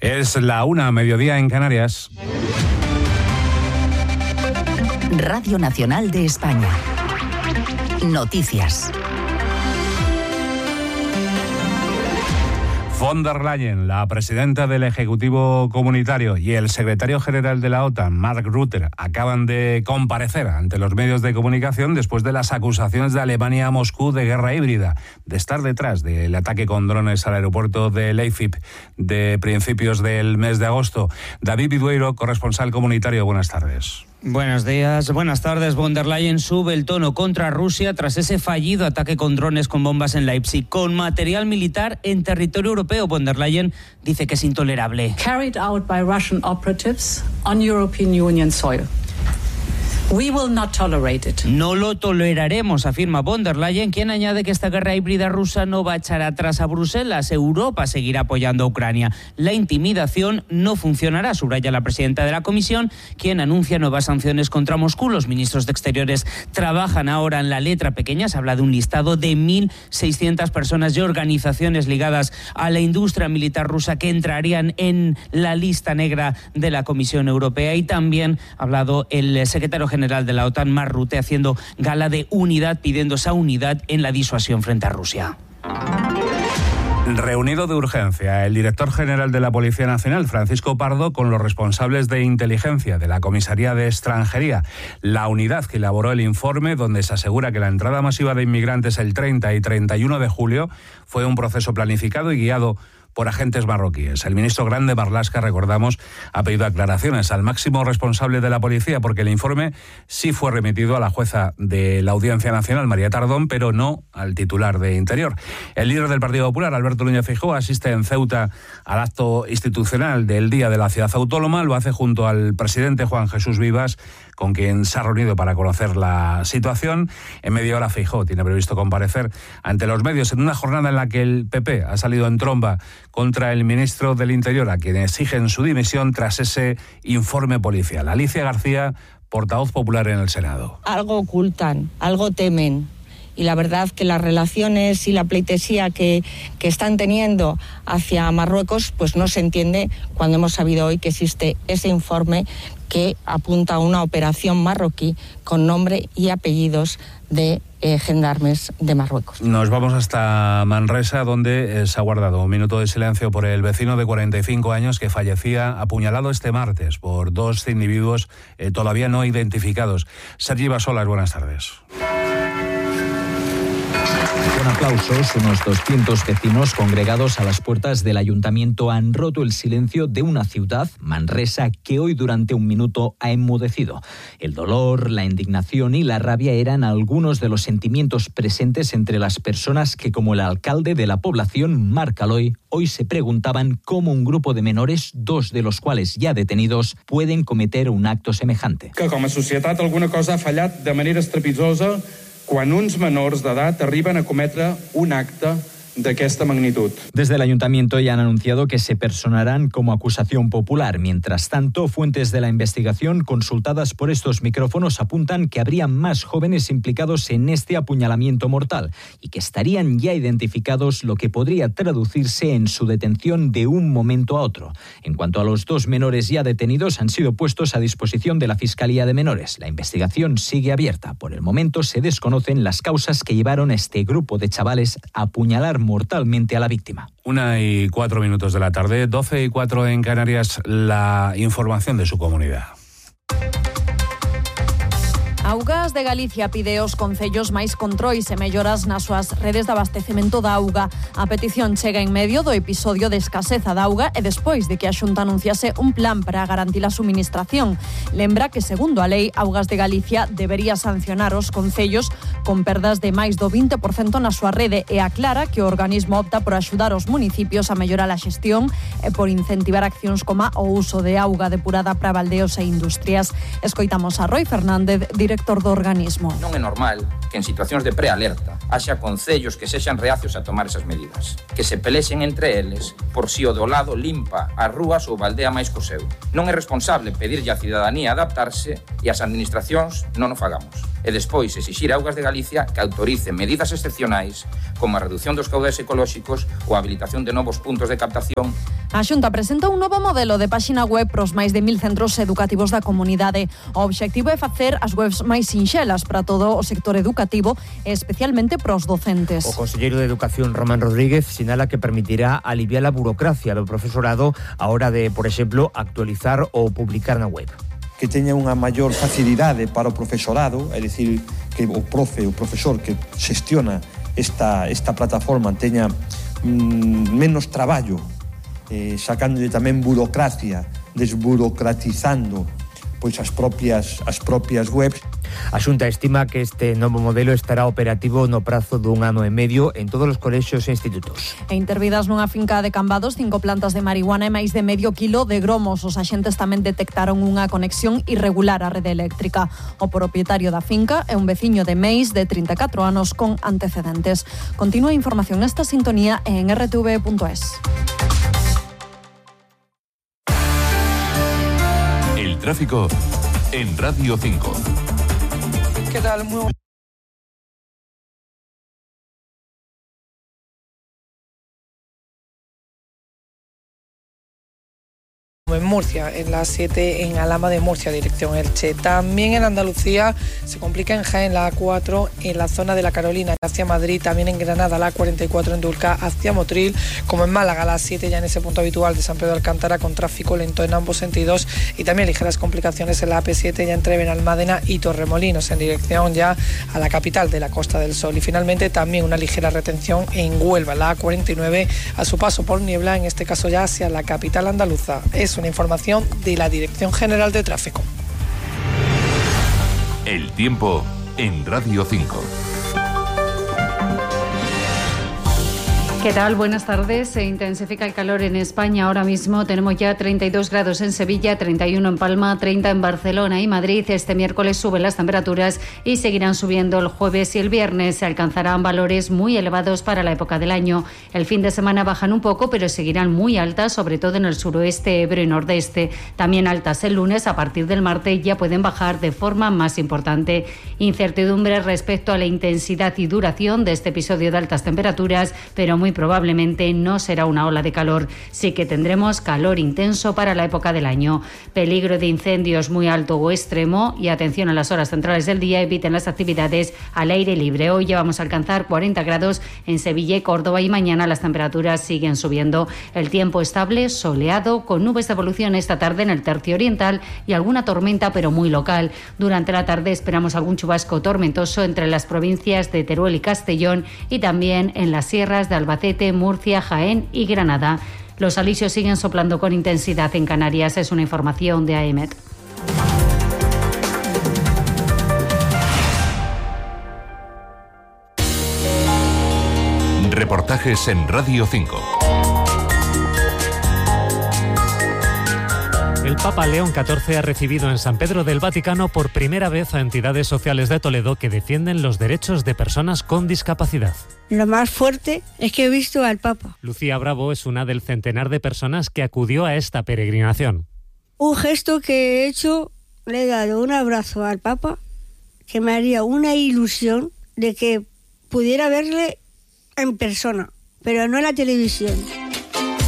Es la 1:00, mediodía en Canarias. Radio Nacional de España. Noticias. Von der Leyen, la presidenta del Ejecutivo Comunitario, y el secretario general de la OTAN, Mark Rutte, acaban de comparecer ante los medios de comunicación después de las acusaciones de Alemania a Moscú de guerra híbrida, de estar detrás del ataque con drones al aeropuerto de Leipzig de principios del mes de agosto. David Vidueiro, corresponsal comunitario, buenas tardes. Buenos días, buenas tardes. Von der Leyen sube el tono contra Rusia tras ese fallido ataque con drones con bombas en Leipzig, con material militar en territorio europeo. Von der Leyen dice que es intolerable. Carried out by Russian operatives on European Union soil. We will not tolerate it. No lo toleraremos, afirma von der Leyen, quien añade que esta guerra híbrida rusa no va a echar atrás a Bruselas. Europa seguirá apoyando a Ucrania. La intimidación no funcionará, subraya la presidenta de la Comisión, quien anuncia nuevas sanciones contra Moscú. Los ministros de Exteriores trabajan ahora en la letra pequeña. Se habla de un listado de 1.600 personas y organizaciones ligadas a la industria militar rusa que entrarían en la lista negra de la Comisión Europea. Y también ha hablado el secretario general de la OTAN, Mark Rutte, haciendo gala de unidad, pidiendo esa unidad en la disuasión frente a Rusia. Reunido de urgencia el director general de la Policía Nacional, Francisco Pardo, con los responsables de inteligencia de la Comisaría de Extranjería, la unidad que elaboró el informe donde se asegura que la entrada masiva de inmigrantes el 30 y 31 de julio fue un proceso planificado y guiado por agentes marroquíes. El ministro Grande Marlaska, recordamos, ha pedido aclaraciones al máximo responsable de la policía porque el informe sí fue remitido a la jueza de la Audiencia Nacional, María Tardón, pero no al titular de Interior. El líder del Partido Popular, Alberto Núñez Feijóo, asiste en Ceuta al acto institucional del Día de la Ciudad Autónoma. Lo hace junto al presidente Juan Jesús Vivas, con quien se ha reunido para conocer la situación. En media hora Feijóo tiene previsto comparecer ante los medios en una jornada en la que el PP ha salido en tromba contra el ministro del Interior, a quien exigen su dimisión tras ese informe policial. Alicia García, portavoz popular en el Senado. Algo ocultan, algo temen. Y la verdad que las relaciones y la pleitesía que están teniendo hacia Marruecos, pues no se entiende cuando hemos sabido hoy que existe ese informe que apunta a una operación marroquí con nombre y apellidos de gendarmes de Marruecos. Nos vamos hasta Manresa, donde se ha guardado un minuto de silencio por el vecino de 45 años que fallecía apuñalado este martes por dos individuos todavía no identificados. Sergi Basolas, buenas tardes. Con aplausos, unos 200 vecinos congregados a las puertas del ayuntamiento han roto el silencio de una ciudad, Manresa, que hoy durante un minuto ha enmudecido. El dolor, la indignación y la rabia eran algunos de los sentimientos presentes entre las personas que, como el alcalde de la población, Marc Aloy, hoy se preguntaban cómo un grupo de menores, dos de los cuales ya detenidos, pueden cometer un acto semejante. Que com a societat alguna cosa ha fallat de manera estrepitosa quan uns menors d'edat arriben a cometre un acte d'aquesta magnitud. Desde el ayuntamiento ya han anunciado que se personarán como acusación popular. Mientras tanto, fuentes de la investigación consultadas por estos micrófonos apuntan que habría más jóvenes implicados en este apuñalamiento mortal y que estarían ya identificados, lo que podría traducirse en su detención de un momento a otro. En cuanto a los dos menores ya detenidos, han sido puestos a disposición de la Fiscalía de Menores. La investigación sigue abierta. Por el momento se desconocen las causas que llevaron a este grupo de chavales a apuñalar mortalmente a la víctima. 1:04 de la tarde, 12:04 en Canarias, la información de su comunidad. Augas de Galicia pide aos concellos máis controis e melloras nas súas redes de abastecemento da auga. A petición chega en medio do episodio de escaseza da auga e despois de que a Xunta anunciase un plan para garantir a suministración. Lembra que, segundo a lei, Augas de Galicia debería sancionar os concellos con perdas de máis do 20% na súa rede e aclara que o organismo opta por axudar os municipios a mellorar a xestión e por incentivar accións como o uso de auga depurada para baldeos e industrias. Escoitamos a Roy Fernández, director do organismo. Non é normal que en situacións de prealerta haxa concellos que sexan reacios a tomar esas medidas, que se pelexen entre eles por si o do lado limpa as rúas ou baldea máis co seu. Non é responsable pedirlle á cidadanía adaptarse e as administracións non o fagamos. E despois exixir a Augas de Galicia que autorice medidas excepcionais como a reducción dos caudais ecolóxicos ou a habilitación de novos puntos de captación. A Xunta presenta un novo modelo de páxina web pros máis de 1000 centros educativos da comunidade. O obxectivo é facer as webs máis sinxelas para todo o sector educativo e especialmente pros docentes. O conselleiro de Educación, Román Rodríguez, sinala que permitirá aliviar a burocracia do profesorado a hora de, por exemplo, actualizar ou publicar na web. Que teña unha maior facilidade para o profesorado, é dicir, que o profesor que xestiona esta plataforma teña menos traballo, sacándolle tamén burocracia, desburocratizando pois as propias webs. A Xunta estima que este novo modelo estará operativo no prazo dun ano e medio en todos os colexios e institutos. E intervidas nunha finca de Cambados, 5 plantas de marihuana e máis de medio quilo de gromos. Os axentes tamén detectaron unha conexión irregular á rede eléctrica. O propietario da finca é un veciño de Meis de 34 anos con antecedentes. Continúa a información nesta sintonía en rtv.es. El tráfico en Radio 5. ¿Qué tal? Muy en Murcia, en la 7 en Alhama de Murcia, dirección Elche. También en Andalucía se complica en Jaén la A4 en la zona de la Carolina hacia Madrid, también en Granada la A44 en Dulca hacia Motril, como en Málaga la 7 ya en ese punto habitual de San Pedro de Alcántara con tráfico lento en ambos sentidos y también ligeras complicaciones en la AP7 ya entre Benalmádena y Torremolinos en dirección ya a la capital de la Costa del Sol y finalmente también una ligera retención en Huelva, la A49 a su paso por Niebla, en este caso ya hacia la capital andaluza. Es una información de la Dirección General de Tráfico. El tiempo en Radio 5. ¿Qué tal? Buenas tardes. Se intensifica el calor en España. Ahora mismo tenemos ya 32 grados en Sevilla, 31 en Palma, 30 en Barcelona y Madrid. Este miércoles suben las temperaturas y seguirán subiendo el jueves y el viernes. Se alcanzarán valores muy elevados para la época del año. El fin de semana bajan un poco, pero seguirán muy altas, sobre todo en el suroeste, Ebro y nordeste. También altas el lunes. A partir del martes ya pueden bajar de forma más importante. Incertidumbre respecto a la intensidad y duración de este episodio de altas temperaturas, pero muy probablemente no será una ola de calor. Sí que tendremos calor intenso para la época del año. Peligro de incendios muy alto o extremo y atención a las horas centrales del día. Eviten las actividades al aire libre. Hoy ya vamos a alcanzar 40 grados en Sevilla y Córdoba y mañana las temperaturas siguen subiendo. El tiempo estable, soleado, con nubes de evolución esta tarde en el tercio oriental y alguna tormenta pero muy local. Durante la tarde esperamos algún chubasco tormentoso entre las provincias de Teruel y Castellón y también en las sierras de Albacete, Murcia, Jaén y Granada. Los alisios siguen soplando con intensidad en Canarias. Es una información de AEMET. Reportajes en Radio 5. El Papa León XIV ha recibido en San Pedro del Vaticano por primera vez a entidades sociales de Toledo que defienden los derechos de personas con discapacidad. Lo más fuerte es que he visto al Papa. Lucía Bravo es una del centenar de personas que acudió a esta peregrinación. Un gesto que he hecho, le he dado un abrazo al Papa, que me haría una ilusión de que pudiera verle en persona, pero no en la televisión.